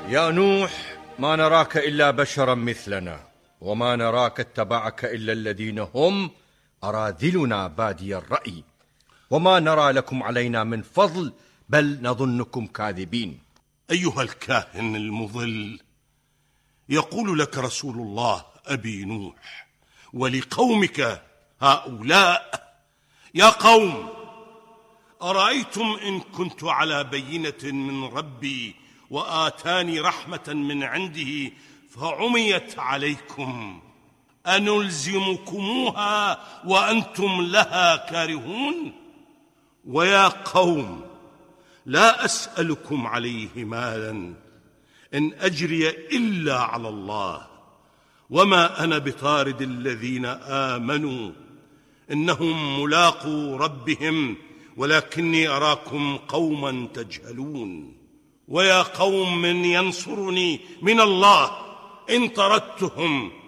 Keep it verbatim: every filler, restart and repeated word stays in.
يا نوح، ما نراك إلا بشرا مثلنا، وما نراك اتبعك إلا الذين هم أراذلنا بادي الرأي، وما نرى لكم علينا من فضل، بل نظنكم كاذبين. أيها الكاهن المضل، يقول لك رسول الله أبي نوح ولقومك هؤلاء: يا قوم، أرأيتم إن كنت على بينة من ربي وآتاني رحمة من عنده فعميت عليكم، أنلزمكموها وأنتم لها كارهون؟ ويا قوم، لا أسألكم عليه مالا، إن أجري إلا على الله، وما أنا بطارد الذين آمنوا، إنهم ملاقو ربهم، ولكني أراكم قوما تجهلون. ويا قوم، من ينصرني من الله إن طردتهم؟